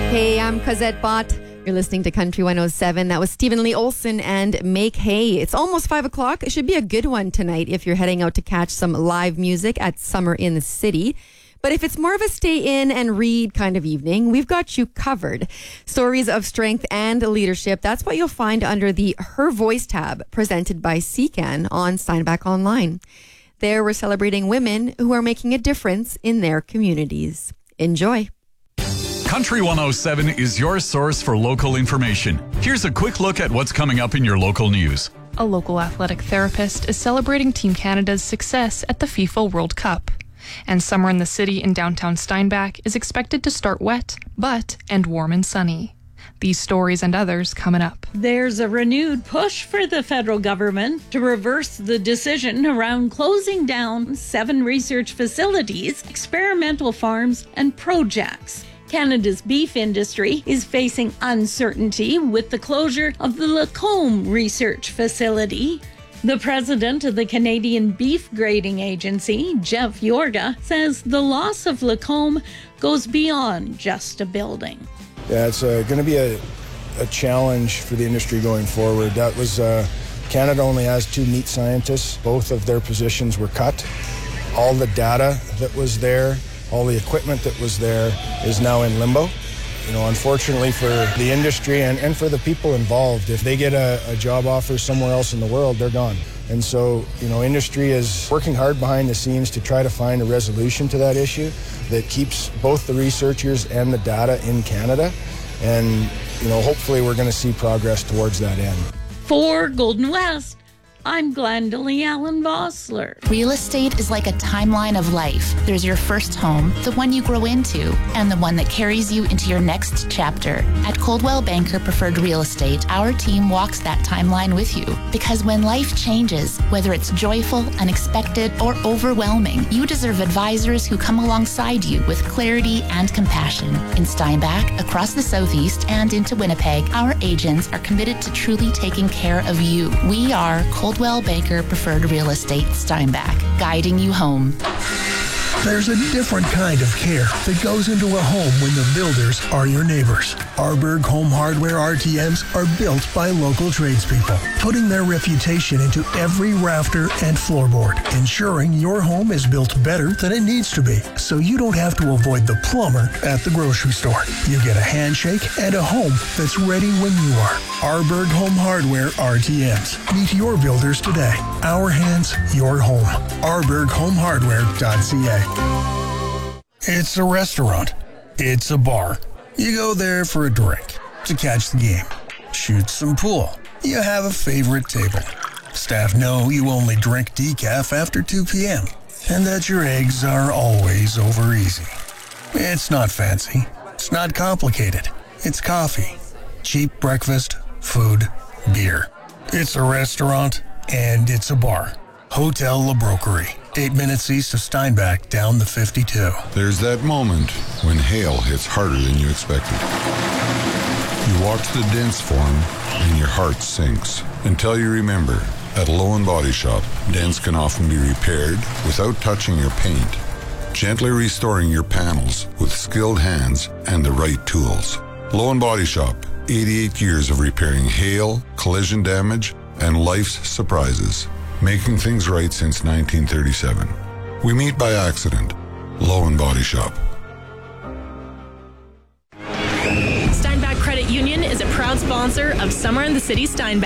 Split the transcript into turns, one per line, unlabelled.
Hey, I'm Cosette Bott. You're listening to Country 107. That was Stephen Lee Olson and Make Hay. It's almost 5 o'clock. It should be a good one tonight if you're heading out to catch some live music at Summer in the City. But if it's more of a stay in and read kind of evening, we've got you covered. Stories of strength and leadership. That's what you'll find under the Her Voice tab presented by CCAN on Steinbach Online. There we're celebrating women who are making a difference in their communities. Enjoy.
Country 107 is your source for local information. Here's a quick look at what's coming up in your local news.
A local athletic therapist is celebrating Team Canada's success at the FIFA World Cup. And Summer in the City in downtown Steinbach is expected to start wet, and warm and sunny. These stories and others coming up.
There's a renewed push for the federal government to reverse the decision around closing down 7 research facilities, experimental farms, and projects. Canada's beef industry is facing uncertainty with the closure of the Lacombe Research Facility. The president of the Canadian Beef Grading Agency, Jeff Yorga, says the loss of Lacombe goes beyond just a building.
Yeah, it's going to be a challenge for the industry going forward. That was Canada only has 2 meat scientists. Both of their positions were cut. All the data that was there, all the equipment that was there is now in limbo. You know, unfortunately for the industry and for the people involved, if they get a job offer somewhere else in the world, they're gone. And so, you know, industry is working hard behind the scenes to try to find a resolution to that issue that keeps both the researchers and the data in Canada. And, you know, hopefully we're going to see progress towards that end.
For Golden West, I'm Glendalee Allen Vossler.
Real estate is like a timeline of life. There's your first home, the one you grow into, and the one that carries you into your next chapter. At Coldwell Banker Preferred Real Estate, our team walks that timeline with you. Because when life changes, whether it's joyful, unexpected, or overwhelming, you deserve advisors who come alongside you with clarity and compassion. In Steinbach, across the Southeast, and into Winnipeg, our agents are committed to truly taking care of you. We are Coldwell Banker Preferred Real Estate Steinbach, guiding you home.
There's a different kind of care that goes into a home when the builders are your neighbors. Arberg Home Hardware RTMs are built by local tradespeople, putting their reputation into every rafter and floorboard, ensuring your home is built better than it needs to be, so you don't have to avoid the plumber at the grocery store. You get a handshake and a home that's ready when you are. Arberg Home Hardware RTMs. Meet your builders today. Our hands, your home. ArbergHomeHardware.ca. It's a restaurant. It's a bar. You go there for a drink, to catch the game, shoot some pool. You have a favorite table. Staff know you only drink decaf after 2 p.m. and that your eggs are always over easy. It's not fancy. It's not complicated. It's coffee, cheap breakfast, food, beer. It's a restaurant and it's a bar. Hotel La Broquerie, 8 minutes east of Steinbach, down the 52.
There's that moment when hail hits harder than you expected. You watch the dents form and your heart sinks until you remember, at Low & Body Shop, dents can often be repaired without touching your paint, gently restoring your panels with skilled hands and the right tools. Low & Body Shop, 88 years of repairing hail, collision damage, and life's surprises. Making things right since 1937. We meet by accident. Low & Body Shop.
Steinbach Credit Union is a proud sponsor of Summer in the City Steinbach.